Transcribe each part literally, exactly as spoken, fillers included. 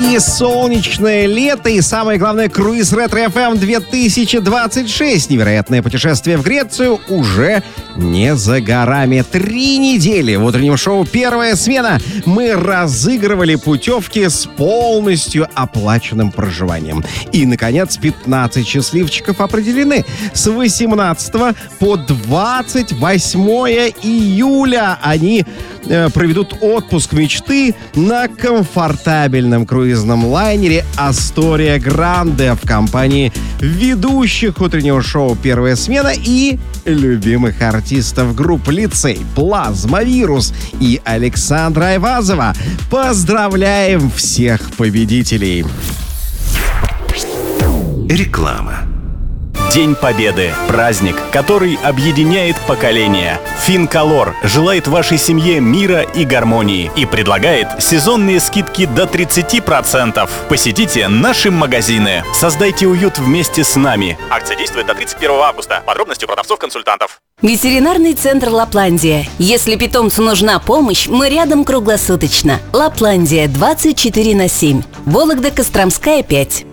и солнечное лето, и самое главное, круиз Ретро-эф эм две тысячи двадцать шесть. Невероятное путешествие в Грецию уже не за горами. Три недели в утреннем шоу «Первая смена» мы разыгрывали путевки с полностью оплаченным проживанием. И, наконец, пятнадцать счастливчиков определены. С восемнадцатого по двадцать восьмое июля они э, проведут отпуск мечты на комфортабельном круизном лайнере «Астория Гранде» в компании ведущих утреннего шоу «Первая смена» и любимых артистов групп «Лицей», «Плазмовирус» и Александра Айвазова. Поздравляем всех победителей! Реклама. День Победы – праздник, который объединяет поколения. Финколор желает вашей семье мира и гармонии и предлагает сезонные скидки до тридцати процентов. Посетите наши магазины. Создайте уют вместе с нами. Акция действует до тридцать первого августа. Подробности у продавцов-консультантов. Ветеринарный центр «Лапландия». Если питомцу нужна помощь, мы рядом круглосуточно. «Лапландия» двадцать четыре на семь. Вологда-Костромская, пять.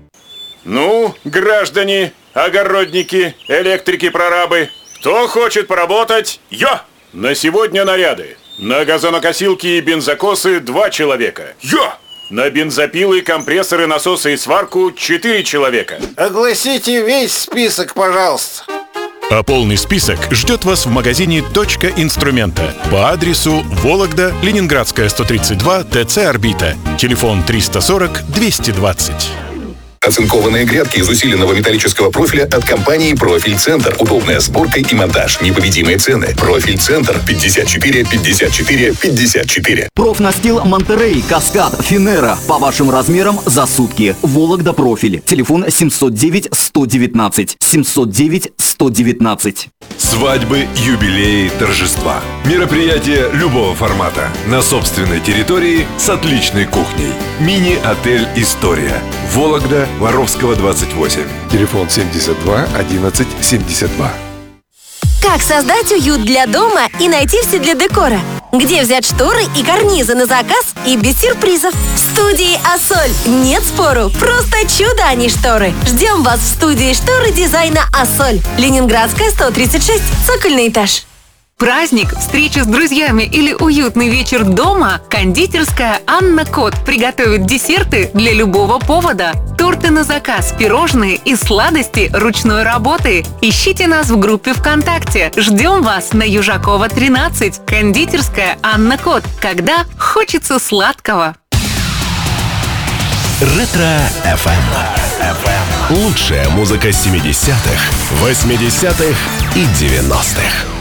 Ну, граждане, огородники, электрики-прорабы, кто хочет поработать? Я! На сегодня наряды. На газонокосилки и бензокосы два человека. Я! На бензопилы, компрессоры, насосы и сварку четыре человека. Огласите весь список, пожалуйста. А полный список ждет вас в магазине «Точка инструмента» по адресу Вологда, Ленинградская, сто тридцать два, ТЦ «Орбита». Телефон триста сорок двести двадцать. Оцинкованные грядки из усиленного металлического профиля от компании «Профиль Центр». Удобная сборка и монтаж. Непобедимые цены. «Профиль Центр» пятьдесят четыре пятьдесят четыре пятьдесят четыре. Профнастил «Монтерей», «Каскад», «Финера». По вашим размерам за сутки. Вологда «Профиль». Телефон семьсот девять сто девятнадцать. семьсот девять сто девятнадцать. Свадьбы, юбилеи, торжества. Мероприятия любого формата. На собственной территории с отличной кухней. Мини-отель «История». Вологда, Воровского, двадцать восемь. Телефон семьдесят два одиннадцать семьдесят два. Как создать уют для дома и найти все для декора? Где взять шторы и карнизы на заказ и без сюрпризов? В студии «Ассоль». Нет спору, просто чудо, а не шторы. Ждем вас в студии шторы дизайна «Ассоль». Ленинградская, сто тридцать шесть, цокольный этаж. Праздник, встреча с друзьями или уютный вечер дома? Кондитерская «Анна Кот» приготовит десерты для любого повода. Торты на заказ, пирожные и сладости ручной работы. Ищите нас в группе ВКонтакте. Ждем вас на Южакова, тринадцать. Кондитерская «Анна Кот». Когда хочется сладкого. Ретро-эф эм. Лучшая музыка семидесятых, восьмидесятых и девяностых.